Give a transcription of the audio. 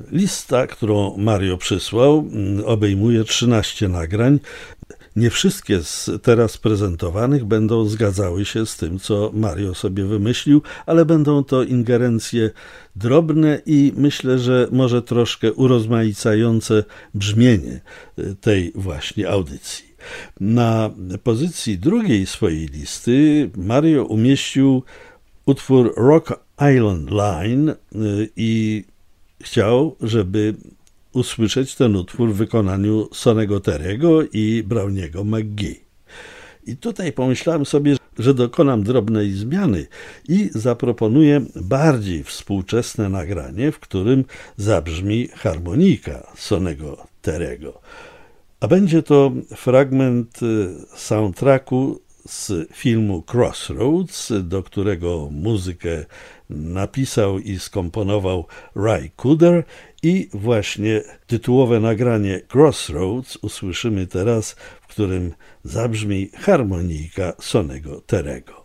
Lista, którą Mario przysłał, obejmuje 13 nagrań. Nie wszystkie z teraz prezentowanych będą zgadzały się z tym, co Mario sobie wymyślił, ale będą to ingerencje drobne i myślę, że może troszkę urozmaicające brzmienie tej właśnie audycji. Na pozycji drugiej swojej listy Mario umieścił utwór Rock Island Line i chciał, żeby usłyszeć ten utwór w wykonaniu Sonny'ego Terry'ego i Browniego McGee. I tutaj pomyślałem sobie, że dokonam drobnej zmiany i zaproponuję bardziej współczesne nagranie, w którym zabrzmi harmonika Sonny'ego Terry'ego. A będzie to fragment soundtracku z filmu Crossroads, do którego muzykę napisał i skomponował Ry Cooder i właśnie tytułowe nagranie Crossroads usłyszymy teraz, w którym zabrzmi harmonika Sonny'ego Terry'ego.